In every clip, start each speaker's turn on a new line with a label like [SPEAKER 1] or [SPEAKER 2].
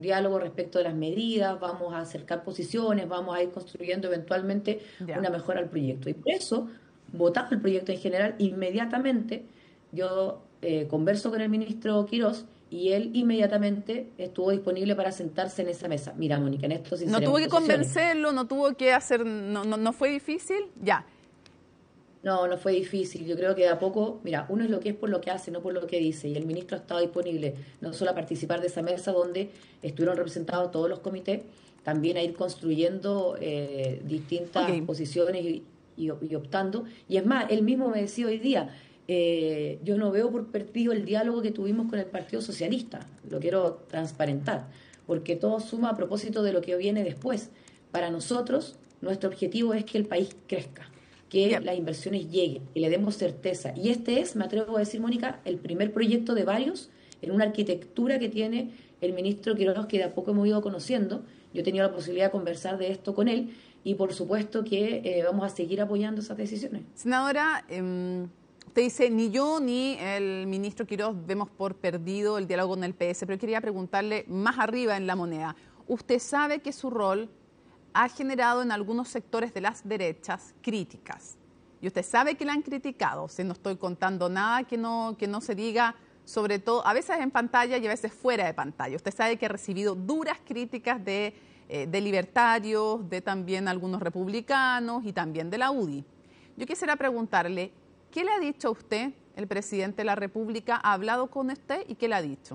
[SPEAKER 1] diálogo respecto de las medidas, vamos a acercar posiciones, vamos a ir construyendo eventualmente
[SPEAKER 2] Ya.
[SPEAKER 1] una mejora al proyecto. Y por eso, votado el proyecto en general, inmediatamente yo converso con el ministro Quirós y él inmediatamente estuvo disponible para sentarse en esa mesa. Mira, Mónica, en esto
[SPEAKER 2] No tuvo
[SPEAKER 1] sinceremos
[SPEAKER 2] que
[SPEAKER 1] posiciones.
[SPEAKER 2] convencerlo, no tuvo que hacer, no fue difícil, ya.
[SPEAKER 1] No, no fue difícil. Yo creo que de a poco, mira, uno es lo que es por lo que hace, no por lo que dice. Y el ministro ha estado disponible no solo a participar de esa mesa donde estuvieron representados todos los comités, también a ir construyendo
[SPEAKER 2] Ok,
[SPEAKER 1] distintas posiciones y optando. Y es más, él mismo me decía hoy día, yo no veo por perdido el diálogo que tuvimos con el Partido Socialista. Lo quiero transparentar, porque todo suma a propósito de lo que viene después. Para nosotros, nuestro objetivo es que el país crezca, que
[SPEAKER 2] ya.
[SPEAKER 1] las inversiones lleguen, que le demos certeza. Y este es, me atrevo a decir, Mónica, el primer proyecto de varios en una arquitectura que tiene el ministro Quiroz, que de a poco hemos ido conociendo. Yo he tenido la posibilidad de conversar de esto con él y por supuesto que vamos a seguir apoyando esas decisiones.
[SPEAKER 2] Senadora, usted dice, ni yo ni el ministro Quirós vemos por perdido el diálogo con el PS, pero quería preguntarle más arriba en la moneda. ¿Usted sabe que su rol ha generado en algunos sectores de las derechas críticas? Y usted sabe que la han criticado, si no estoy contando nada que no se diga, sobre todo, a veces en pantalla y a veces fuera de pantalla. Usted sabe que ha recibido duras críticas de libertarios, de también algunos republicanos y también de la UDI. Yo quisiera preguntarle, ¿qué le ha dicho a usted el presidente de la República? ¿Ha hablado con usted y qué le ha dicho?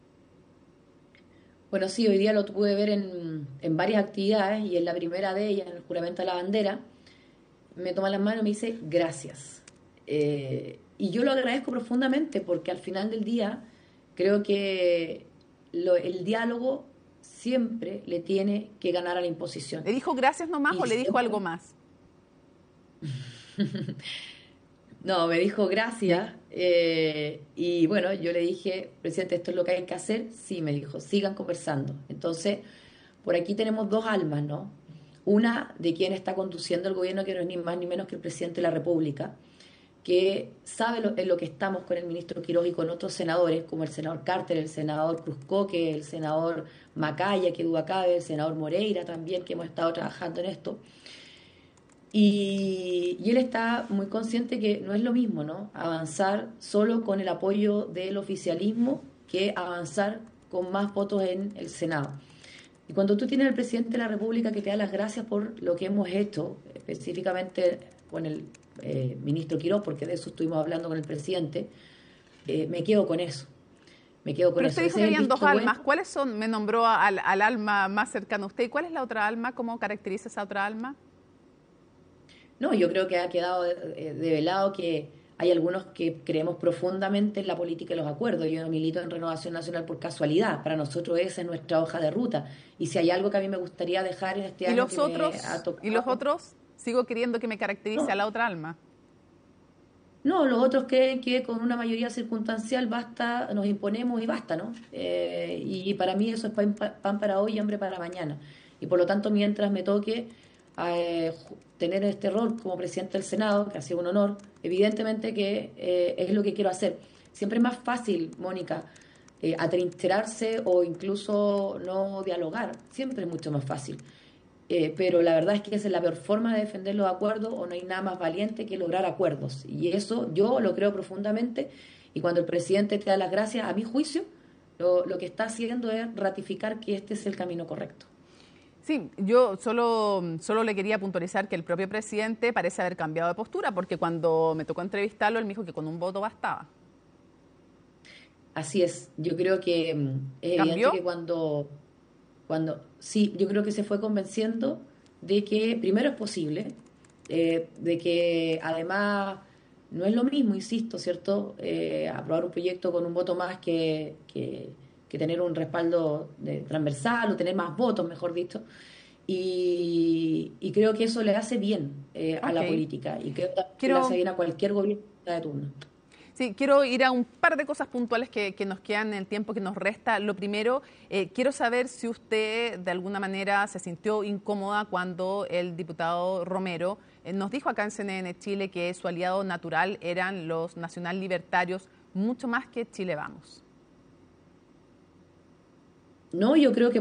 [SPEAKER 1] Bueno, sí, hoy día lo pude ver en varias actividades y en la primera de ellas, en el juramento a la bandera, me toma las manos y me dice gracias. Y yo lo agradezco profundamente porque al final del día creo que el diálogo siempre le tiene que ganar a la imposición.
[SPEAKER 2] ¿Le dijo gracias nomás
[SPEAKER 1] Y
[SPEAKER 2] o le dijo
[SPEAKER 1] siempre,
[SPEAKER 2] algo más?
[SPEAKER 1] no, me dijo
[SPEAKER 2] Sí.
[SPEAKER 1] gracias. Y bueno, yo le dije, presidente, esto es lo que hay que hacer. Sí, me dijo, sigan conversando. Entonces, por aquí tenemos dos almas, ¿no? Una de quien está conduciendo el gobierno, que no es ni más ni menos que el presidente de la República, que sabe en lo que estamos con el ministro Quiroz y con otros senadores, como el senador Carter, el senador Cruzcoque, el senador Macaya, que duda cabe, el senador Moreira también, que hemos estado trabajando en esto. Y él está muy consciente que no es lo mismo, ¿no? Avanzar solo con el apoyo del oficialismo que avanzar con más votos en el Senado. Y cuando tú tienes al presidente de la República que te da las gracias por lo que hemos hecho, específicamente con el ministro Quirós, porque de eso estuvimos hablando con el presidente, me quedo con eso, me quedo con
[SPEAKER 2] Pero
[SPEAKER 1] eso.
[SPEAKER 2] usted dijo
[SPEAKER 1] Ese
[SPEAKER 2] que
[SPEAKER 1] es el
[SPEAKER 2] habían dos
[SPEAKER 1] visto bueno.
[SPEAKER 2] almas. ¿Cuáles son? Me nombró al alma más cercana a usted. ¿Y cuál es la otra alma? ¿Cómo caracteriza esa otra alma?
[SPEAKER 1] No, yo creo que ha quedado develado que hay algunos que creemos profundamente en la política y los acuerdos. Yo no milito en Renovación Nacional por casualidad. Para nosotros esa es nuestra hoja de ruta. Y si hay algo que a mí me gustaría dejar en este
[SPEAKER 2] ¿Y
[SPEAKER 1] año
[SPEAKER 2] los
[SPEAKER 1] que me ha
[SPEAKER 2] otros? ¿Y los
[SPEAKER 1] tocado,
[SPEAKER 2] otros? Sigo queriendo que me caracterice a
[SPEAKER 1] no,
[SPEAKER 2] la otra alma.
[SPEAKER 1] no, los otros creen que con una mayoría circunstancial basta, nos imponemos y basta, ¿no? Y para mí eso es pan para hoy y hambre para mañana. Y por lo tanto, mientras me toque tener este rol como presidente del Senado, que ha sido un honor, evidentemente que es lo que quiero hacer. Siempre es más fácil, Mónica, atrincherarse o incluso no dialogar. Siempre es mucho más fácil. Pero la verdad es que esa es la peor forma de defender los acuerdos o no hay nada más valiente que lograr acuerdos. Y eso yo lo creo profundamente y cuando el presidente te da las gracias, a mi juicio, lo que está haciendo es ratificar que este es el camino correcto.
[SPEAKER 2] Sí, yo solo le quería puntualizar que el propio presidente parece haber cambiado de postura, porque cuando me tocó entrevistarlo, él me dijo que con un voto bastaba.
[SPEAKER 1] Así es, yo creo que es evidente que
[SPEAKER 2] ¿Cambió?
[SPEAKER 1] cuando sí, yo creo que se fue convenciendo de que primero es posible, de que además no es lo mismo, insisto, ¿cierto? Aprobar un proyecto con un voto más que tener un respaldo transversal o tener más votos, mejor dicho. Y creo que eso le hace bien a
[SPEAKER 2] Ok.
[SPEAKER 1] la política y creo que le hace
[SPEAKER 2] Quiero,
[SPEAKER 1] bien a cualquier gobierno de turno.
[SPEAKER 2] sí, quiero ir a un par de cosas puntuales que nos quedan en el tiempo que nos resta. Lo primero, quiero saber si usted de alguna manera se sintió incómoda cuando el diputado Romero nos dijo acá en CNN Chile que su aliado natural eran los nacional libertarios, mucho más que Chile Vamos.
[SPEAKER 1] No, yo creo que